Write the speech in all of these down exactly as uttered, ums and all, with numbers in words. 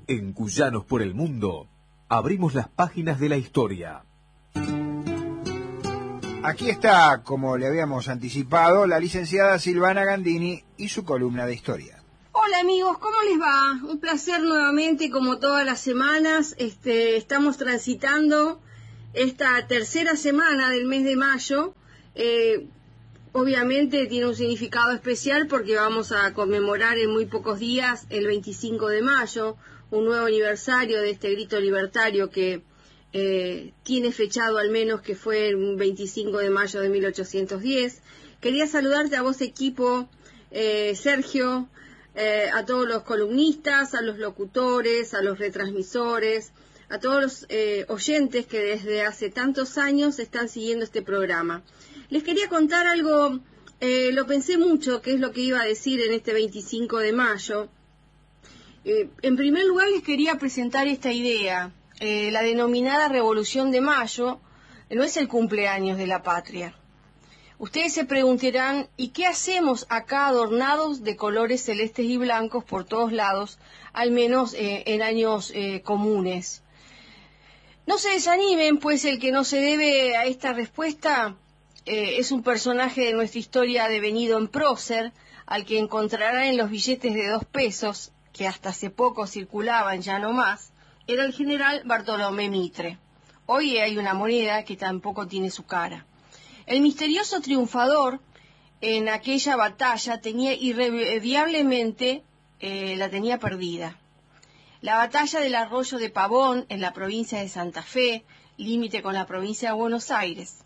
En Cuyanos por el Mundo, abrimos las páginas de la historia. Aquí está, como le habíamos anticipado, la licenciada Silvana Gandini y su columna de historia. Hola amigos, ¿cómo les va? Un placer nuevamente, como todas las semanas. Este, estamos transitando esta tercera semana del mes de mayo. Eh, obviamente tiene un significado especial porque vamos a conmemorar en muy pocos días el veinticinco de mayo, un nuevo aniversario de este grito libertario que eh, tiene fechado al menos que fue el veinticinco de mayo de mil ochocientos diez. Quería saludarte a vos, equipo, eh, Sergio, eh, a todos los columnistas, a los locutores, a los retransmisores, a todos los eh, oyentes que desde hace tantos años están siguiendo este programa. Les quería contar algo, eh, lo pensé mucho, qué es lo que iba a decir en este veinticinco de mayo. Eh, en primer lugar les quería presentar esta idea. Eh, la denominada Revolución de Mayo no es el cumpleaños de la patria. Ustedes se preguntarán, ¿y qué hacemos acá adornados de colores celestes y blancos por todos lados, al menos eh, en años eh, comunes? No se desanimen, pues el que no se debe a esta respuesta eh, es un personaje de nuestra historia devenido en prócer, al que encontrará en los billetes de dos pesos, que hasta hace poco circulaban, ya no más. Era el general Bartolomé Mitre. Hoy hay una moneda que tampoco tiene su cara. El misterioso triunfador en aquella batalla tenía irremediablemente, eh, la tenía perdida. La batalla del Arroyo de Pavón, en la provincia de Santa Fe, límite con la provincia de Buenos Aires.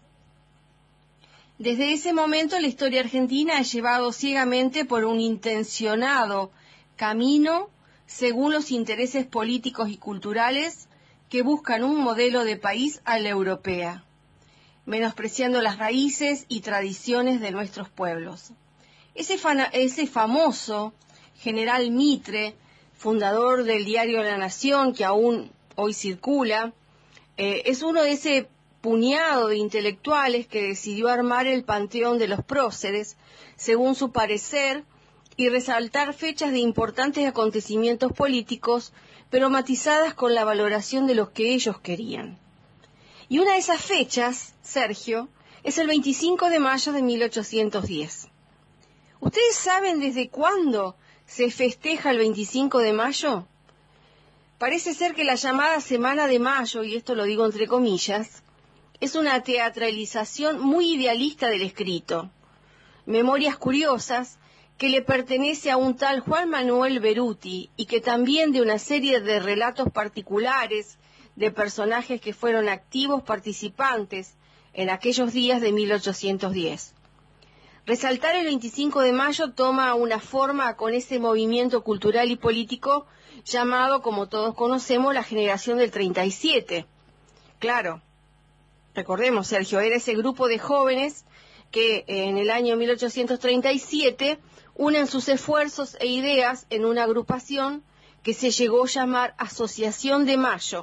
Desde ese momento la historia argentina ha llevado ciegamente por un intencionado camino según los intereses políticos y culturales que buscan un modelo de país a la europea, menospreciando las raíces y tradiciones de nuestros pueblos. Ese, fana, ese famoso general Mitre, fundador del diario La Nación, que aún hoy circula, eh, es uno de ese puñado de intelectuales que decidió armar el panteón de los próceres, según su parecer, y resaltar fechas de importantes acontecimientos políticos, pero matizadas con la valoración de los que ellos querían. Y una de esas fechas, Sergio, es el veinticinco de mayo de mil ochocientos diez. ¿Ustedes saben desde cuándo se festeja el veinticinco de mayo? Parece ser que la llamada Semana de Mayo, y esto lo digo entre comillas, es una teatralización muy idealista del escrito. Memorias curiosas que le pertenece a un tal Juan Manuel Beruti y que también de una serie de relatos particulares de personajes que fueron activos participantes en aquellos días de mil ochocientos diez. Resaltar el veinticinco de mayo toma una forma con ese movimiento cultural y político llamado, como todos conocemos, la generación del treinta y siete. Claro, recordemos, Sergio, era ese grupo de jóvenes que en el año mil ochocientos treinta y siete unen sus esfuerzos e ideas en una agrupación que se llegó a llamar Asociación de Mayo.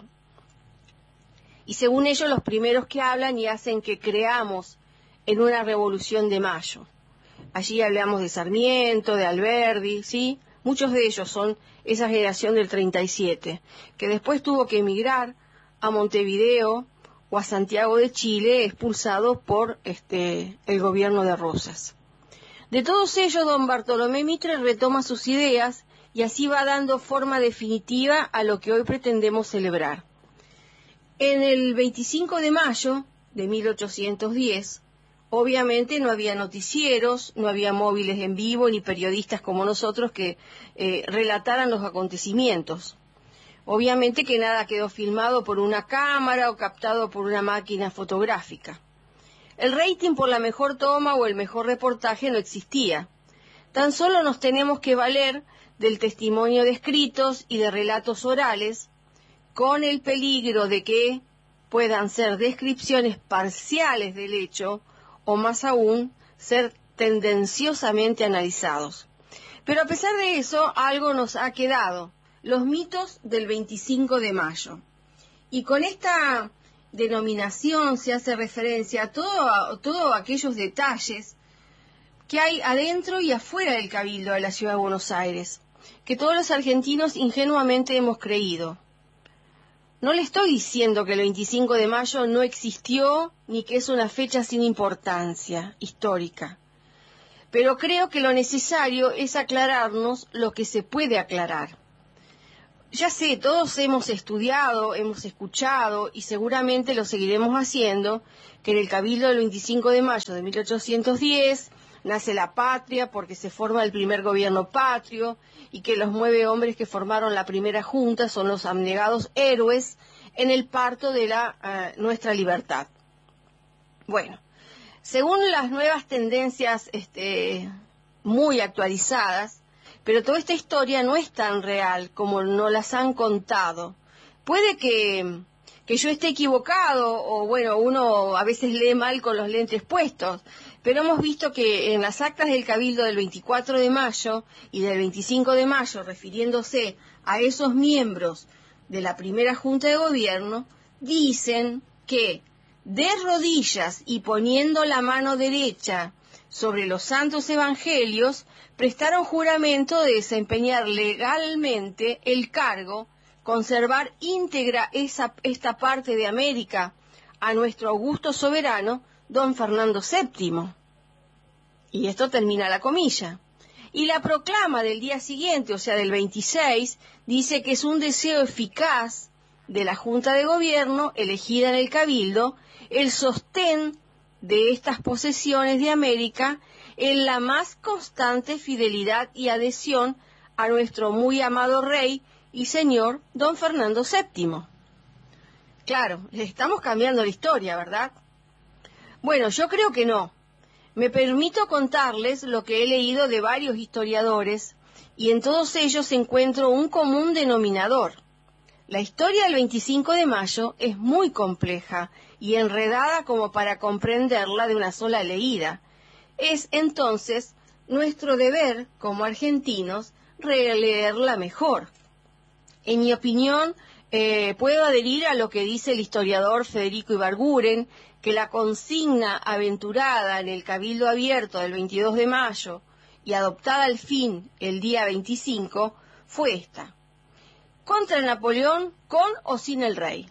Y según ellos, los primeros que hablan y hacen que creamos en una revolución de mayo. Allí hablamos de Sarmiento, de Alberdi, ¿sí? Muchos de ellos son esa generación del treinta y siete, que después tuvo que emigrar a Montevideo o a Santiago de Chile, expulsados por este, el gobierno de Rosas. De todos ellos, don Bartolomé Mitre retoma sus ideas y así va dando forma definitiva a lo que hoy pretendemos celebrar. En el veinticinco de mayo de mil ochocientos diez, obviamente no había noticieros, no había móviles en vivo, ni periodistas como nosotros que eh, relataran los acontecimientos. Obviamente que nada quedó filmado por una cámara o captado por una máquina fotográfica. El rating por la mejor toma o el mejor reportaje no existía. Tan solo nos tenemos que valer del testimonio de escritos y de relatos orales, con el peligro de que puedan ser descripciones parciales del hecho o más aún ser tendenciosamente analizados. Pero a pesar de eso, algo nos ha quedado, los mitos del veinticinco de mayo. Y con esta denominación se hace referencia a todo, todos aquellos detalles que hay adentro y afuera del Cabildo de la Ciudad de Buenos Aires. que todos los argentinos ingenuamente hemos creído. No le estoy diciendo que el veinticinco de mayo no existió ni que es una fecha sin importancia histórica, pero creo que lo necesario es aclararnos lo que se puede aclarar. Ya sé, todos hemos estudiado, hemos escuchado y seguramente lo seguiremos haciendo, que en el Cabildo del veinticinco de mayo de mil ochocientos diez nace la patria porque se forma el primer gobierno patrio y que los nueve hombres que formaron la primera junta son los abnegados héroes en el parto de la uh, nuestra libertad. Bueno, según las nuevas tendencias este, muy actualizadas, pero toda esta historia no es tan real como nos las han contado. Puede que, que yo esté equivocado, o bueno, uno a veces lee mal con los lentes puestos, pero hemos visto que en las actas del Cabildo del veinticuatro de mayo y del veinticinco de mayo, refiriéndose a esos miembros de la primera Junta de Gobierno, dicen que de rodillas y poniendo la mano derecha sobre los santos evangelios, prestaron juramento de desempeñar legalmente el cargo, conservar íntegra esa, esta parte de América a nuestro augusto soberano, don Fernando séptimo. Y esto termina la comilla. Y la proclama del día siguiente, o sea, del veintiséis, dice que es un deseo eficaz de la Junta de Gobierno, elegida en el Cabildo, el sostén de estas posesiones de América en la más constante fidelidad y adhesión a nuestro muy amado rey y señor don Fernando séptimo. Claro, le estamos cambiando la historia, ¿verdad? Bueno, yo creo que no. Me permito contarles lo que he leído de varios historiadores y en todos ellos encuentro un común denominador. La historia del veinticinco de mayo es muy compleja y enredada como para comprenderla de una sola leída. Es entonces nuestro deber como argentinos releerla mejor. En mi opinión, eh, puedo adherir a lo que dice el historiador Federico Ibarguren, que la consigna aventurada en el Cabildo Abierto del veintidós de mayo y adoptada al fin el día veinticinco fue esta: contra Napoleón, con o sin el rey.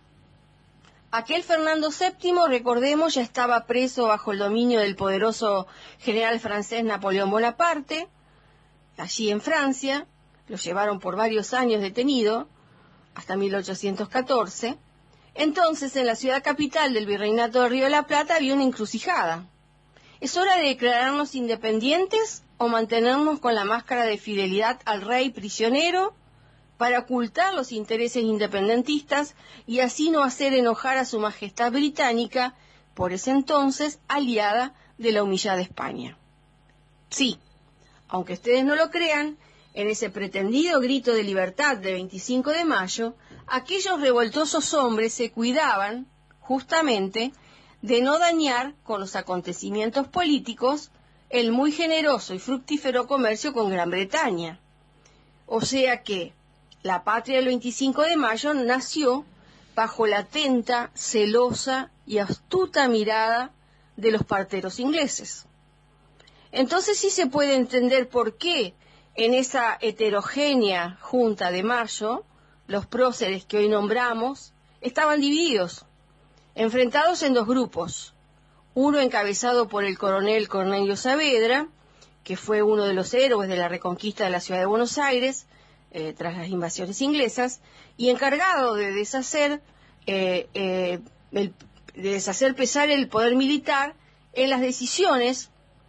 Aquel Fernando séptimo, recordemos, ya estaba preso bajo el dominio del poderoso general francés Napoleón Bonaparte, allí en Francia. Lo llevaron por varios años detenido, hasta mil ochocientos catorce. Entonces, en la ciudad capital del Virreinato de Río de la Plata había una encrucijada. ¿Es hora de declararnos independientes o mantenernos con la máscara de fidelidad al rey prisionero para ocultar los intereses independentistas y así no hacer enojar a su majestad británica, por ese entonces aliada de la humillada España? Sí, aunque ustedes no lo crean, en ese pretendido grito de libertad de veinticinco de mayo, aquellos revoltosos hombres se cuidaban, justamente, de no dañar con los acontecimientos políticos el muy generoso y fructífero comercio con Gran Bretaña. O sea que la patria del veinticinco de mayo nació bajo la atenta, celosa y astuta mirada de los parteros ingleses. Entonces sí se puede entender por qué en esa heterogénea Junta de Mayo los próceres que hoy nombramos estaban divididos, enfrentados en dos grupos, uno encabezado por el coronel Cornelio Saavedra, que fue uno de los héroes de la reconquista de la ciudad de Buenos Aires, Eh, tras las invasiones inglesas, y encargado de deshacer, eh, eh, el, de deshacer pesar el poder militar en las decisiones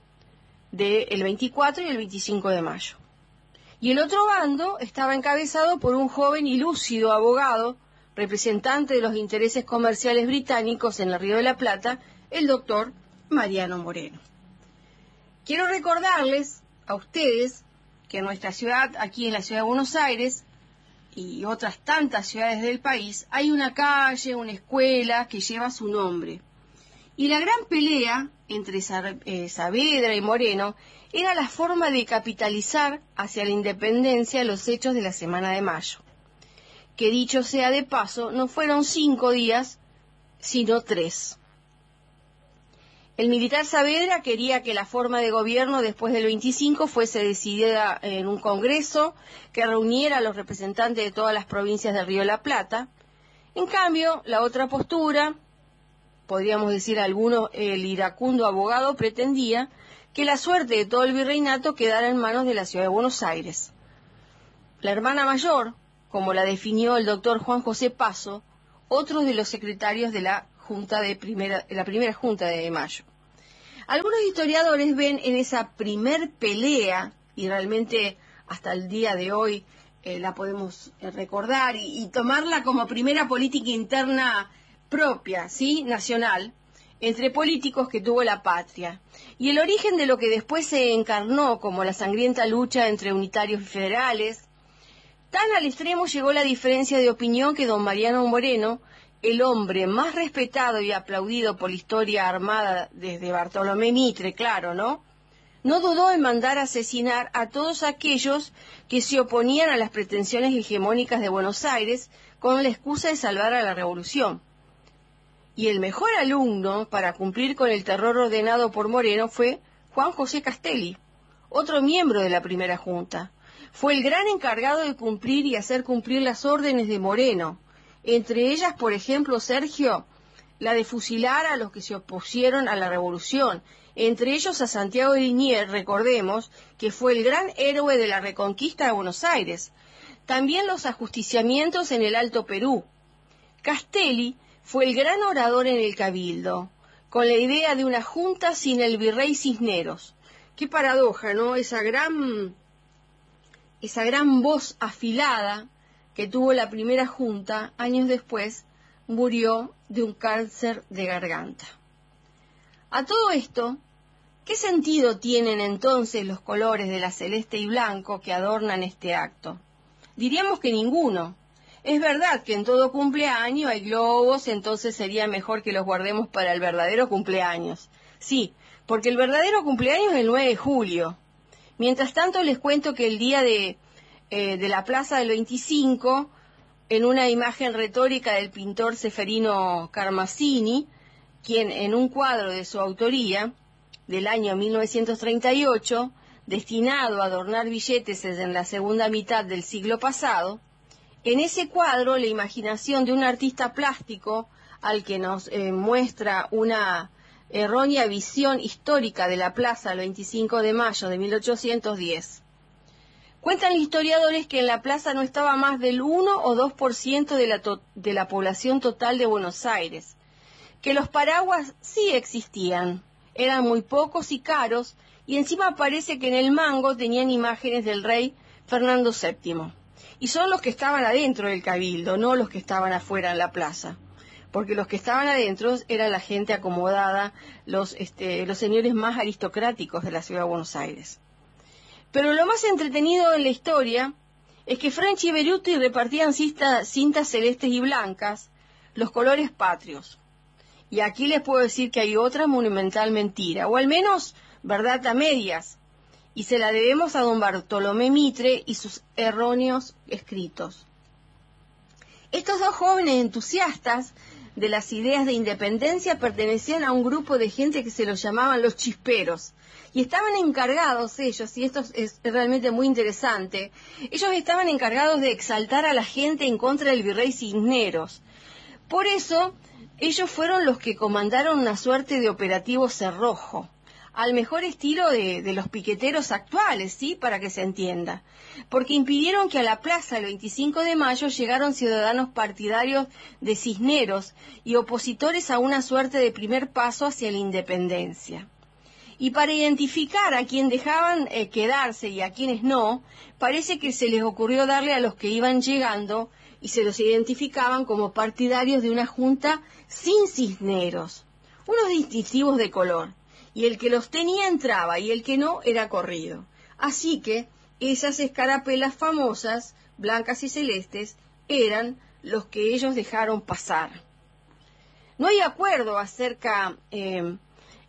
del veinticuatro y el veinticinco de mayo. Y el otro bando estaba encabezado por un joven y lúcido abogado, representante de los intereses comerciales británicos en el Río de la Plata, el doctor Mariano Moreno. Quiero recordarles a ustedes que en nuestra ciudad, aquí en la ciudad de Buenos Aires, y otras tantas ciudades del país, hay una calle, una escuela que lleva su nombre. Y la gran pelea entre Saavedra y Moreno era la forma de capitalizar hacia la independencia los hechos de la Semana de Mayo, que dicho sea de paso, no fueron cinco días, sino tres. El militar Saavedra quería que la forma de gobierno después del veinticinco fuese decidida en un congreso que reuniera a los representantes de todas las provincias del Río de la Plata. En cambio, la otra postura, podríamos decir algunos, el iracundo abogado pretendía que la suerte de todo el virreinato quedara en manos de la ciudad de Buenos Aires. La hermana mayor, como la definió el doctor Juan José Paso, otro de los secretarios de la Junta de primera, la primera Junta de Mayo. Algunos historiadores ven en esa primer pelea, y realmente hasta el día de hoy eh, la podemos eh, recordar y, y tomarla como primera política interna propia, ¿sí?, nacional, entre políticos que tuvo la patria, y el origen de lo que después se encarnó como la sangrienta lucha entre unitarios y federales. Tan al extremo llegó la diferencia de opinión que don Mariano Moreno, el hombre más respetado y aplaudido por la historia armada desde Bartolomé Mitre, claro, ¿no?, no dudó en mandar asesinar a todos aquellos que se oponían a las pretensiones hegemónicas de Buenos Aires con la excusa de salvar a la revolución. Y el mejor alumno para cumplir con el terror ordenado por Moreno fue Juan José Castelli, otro miembro de la primera Junta. Fue el gran encargado de cumplir y hacer cumplir las órdenes de Moreno. Entre ellas, por ejemplo, Sergio, la de fusilar a los que se opusieron a la revolución, entre ellos a Santiago de Liniers, recordemos, que fue el gran héroe de la reconquista de Buenos Aires. También los ajusticiamientos en el Alto Perú. Castelli fue el gran orador en el Cabildo, con la idea de una junta sin el virrey Cisneros. Qué paradoja, ¿no? Esa gran, esa gran voz afilada que tuvo la primera Junta, años después, murió de un cáncer de garganta. A todo esto, ¿qué sentido tienen entonces los colores de la celeste y blanco que adornan este acto? Diríamos que ninguno. Es verdad que en todo cumpleaños hay globos, entonces sería mejor que los guardemos para el verdadero cumpleaños. Sí, porque el verdadero cumpleaños es el nueve de julio. Mientras tanto les cuento que el día de... Eh, de la Plaza del veinticinco, en una imagen retórica del pintor Seferino Carmazzini, quien en un cuadro de su autoría, del año mil novecientos treinta y ocho, destinado a adornar billetes en la segunda mitad del siglo pasado, en ese cuadro la imaginación de un artista plástico, al que nos eh, muestra una errónea visión histórica de la Plaza del veinticinco de mayo de mil ochocientos diez. Cuentan los historiadores que en la plaza no estaba más del uno o dos por ciento de la, de la población total de Buenos Aires, que los paraguas sí existían, eran muy pocos y caros, y encima parece que en el mango tenían imágenes del rey Fernando séptimo. Y son los que estaban adentro del Cabildo, no los que estaban afuera en la plaza, porque los que estaban adentro eran la gente acomodada, los, este, los señores más aristocráticos de la ciudad de Buenos Aires. Pero lo más entretenido en la historia es que Franchi y Beruti repartían cinta, cintas celestes y blancas, los colores patrios. Y aquí les puedo decir que hay otra monumental mentira, o al menos verdad a medias, y se la debemos a don Bartolomé Mitre y sus erróneos escritos. Estos dos jóvenes entusiastas de las ideas de independencia pertenecían a un grupo de gente que se los llamaban los chisperos, y estaban encargados ellos, y esto es realmente muy interesante, ellos estaban encargados de exaltar a la gente en contra del virrey Cisneros. Por eso, ellos fueron los que comandaron una suerte de operativo cerrojo, al mejor estilo de, de los piqueteros actuales, ¿sí?, para que se entienda, porque impidieron que a la plaza el veinticinco de mayo llegaran ciudadanos partidarios de Cisneros y opositores a una suerte de primer paso hacia la independencia. Y para identificar a quién dejaban eh, quedarse y a quienes no, parece que se les ocurrió darle a los que iban llegando y se los identificaban como partidarios de una junta sin Cisneros, unos distintivos de color, y el que los tenía entraba y el que no era corrido. Así que esas escarapelas famosas, blancas y celestes, eran los que ellos dejaron pasar. No hay acuerdo acerca... Eh,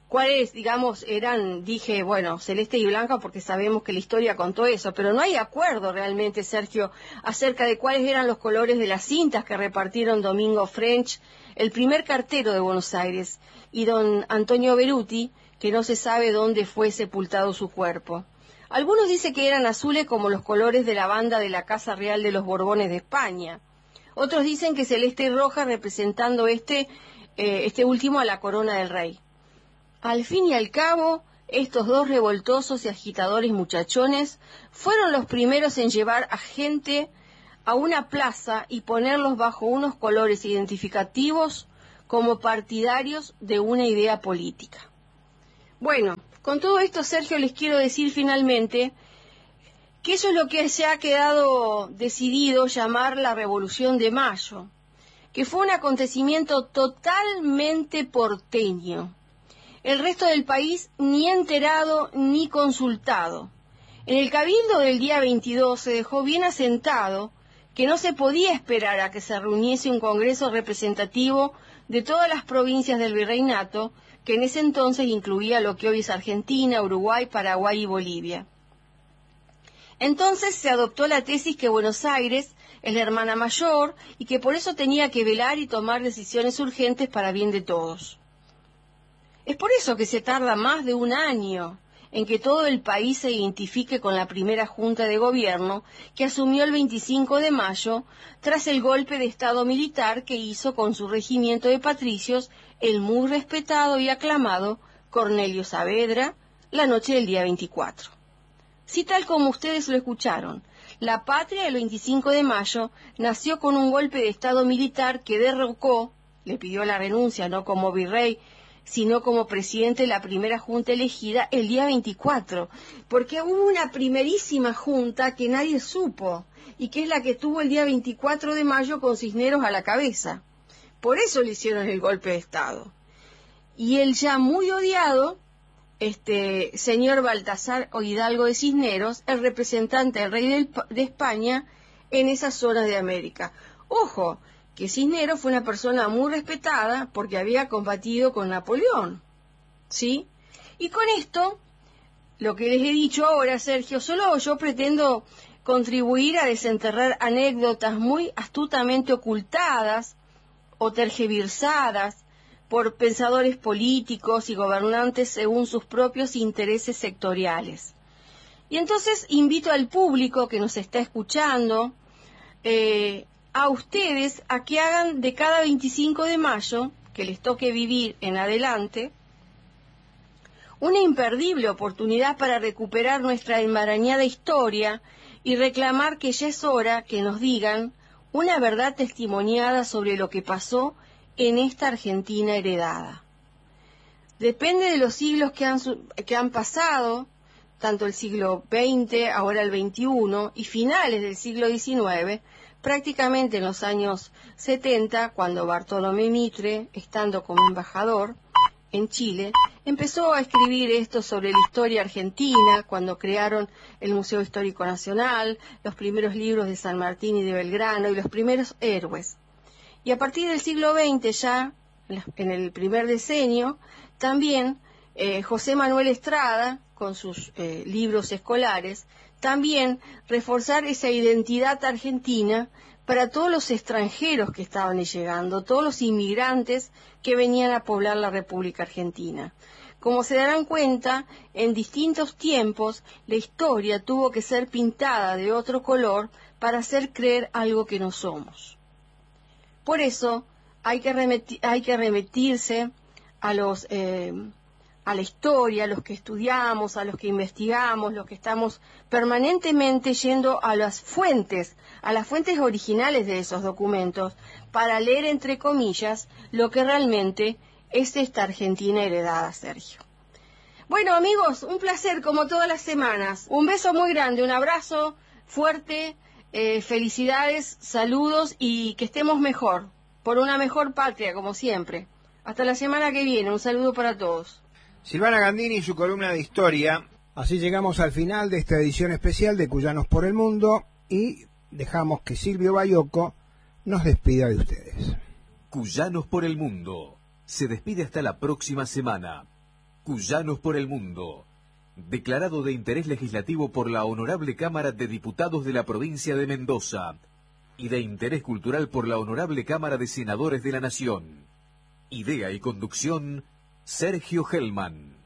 cuáles, digamos, eran, dije, bueno, celeste y blanca porque sabemos que la historia contó eso, pero no hay acuerdo realmente, Sergio, acerca de cuáles eran los colores de las cintas que repartieron Domingo French, el primer cartero de Buenos Aires, y don Antonio Beruti, que no se sabe dónde fue sepultado su cuerpo. Algunos dicen que eran azules como los colores de la banda de la Casa Real de los Borbones de España. Otros dicen que celeste y roja representando este, eh, este último a la corona del rey. Al fin y al cabo, estos dos revoltosos y agitadores muchachones fueron los primeros en llevar a gente a una plaza y ponerlos bajo unos colores identificativos como partidarios de una idea política. Bueno, con todo esto, Sergio, les quiero decir finalmente que eso es lo que se ha quedado decidido llamar la Revolución de Mayo, que fue un acontecimiento totalmente porteño. El resto del país ni enterado ni consultado. En el cabildo del día veintidós se dejó bien asentado que no se podía esperar a que se reuniese un congreso representativo de todas las provincias del virreinato, que en ese entonces incluía lo que hoy es Argentina, Uruguay, Paraguay y Bolivia. Entonces se adoptó la tesis que Buenos Aires es la hermana mayor y que por eso tenía que velar y tomar decisiones urgentes para bien de todos. Es por eso que se tarda más de un año en que todo el país se identifique con la primera Junta de Gobierno que asumió el veinticinco de mayo tras el golpe de Estado militar que hizo con su regimiento de patricios el muy respetado y aclamado Cornelio Saavedra la noche del día veinticuatro. Si tal como ustedes lo escucharon, la patria del veinticinco de mayo nació con un golpe de Estado militar que derrocó, le pidió la renuncia no como virrey, sino como presidente de la primera junta elegida el día veinticuatro, porque hubo una primerísima junta que nadie supo, y que es la que tuvo el día veinticuatro de mayo con Cisneros a la cabeza. Por eso le hicieron el golpe de Estado. Y el ya muy odiado, este señor Baltasar Hidalgo de Cisneros, el representante del rey del, de España en esas zonas de América. Ojo, que Cisneros fue una persona muy respetada porque había combatido con Napoleón, ¿sí? Y con esto, lo que les he dicho ahora, Sergio, solo yo pretendo contribuir a desenterrar anécdotas muy astutamente ocultadas o tergiversadas por pensadores políticos y gobernantes según sus propios intereses sectoriales. Y entonces invito al público que nos está escuchando, eh, a ustedes a que hagan de cada veinticinco de mayo, que les toque vivir en adelante, una imperdible oportunidad para recuperar nuestra enmarañada historia y reclamar que ya es hora que nos digan una verdad testimoniada sobre lo que pasó en esta Argentina heredada. Depende de los siglos que han, que han pasado, tanto el siglo veinte, ahora el veintiuno, y finales del siglo diecinueve, prácticamente en los años setenta, cuando Bartolomé Mitre, estando como embajador en Chile, empezó a escribir esto sobre la historia argentina, cuando crearon el Museo Histórico Nacional, los primeros libros de San Martín y de Belgrano y los primeros héroes. Y a partir del siglo veinte, ya en el primer decenio, también eh, José Manuel Estrada, con sus eh, libros escolares, también reforzar esa identidad argentina para todos los extranjeros que estaban llegando, todos los inmigrantes que venían a poblar la República Argentina. Como se darán cuenta, en distintos tiempos la historia tuvo que ser pintada de otro color para hacer creer algo que no somos. Por eso hay que, remeti- hay que remitirse a los... Eh, a la historia, a los que estudiamos, a los que investigamos, los que estamos permanentemente yendo a las fuentes, a las fuentes originales de esos documentos, para leer, entre comillas, lo que realmente es esta Argentina heredada, Sergio. Bueno, amigos, un placer como todas las semanas. Un beso muy grande, un abrazo fuerte, eh, felicidades, saludos y que estemos mejor, por una mejor patria, como siempre. Hasta la semana que viene, un saludo para todos. Silvana Gandini y su columna de historia. Así llegamos al final de esta edición especial de Cuyanos por el Mundo y dejamos que Silvio Baiocco nos despida de ustedes. Cuyanos por el Mundo se despide hasta la próxima semana. Cuyanos por el Mundo. Declarado de interés legislativo por la Honorable Cámara de Diputados de la provincia de Mendoza y de interés cultural por la Honorable Cámara de Senadores de la Nación. Idea y conducción, Sergio Hellman.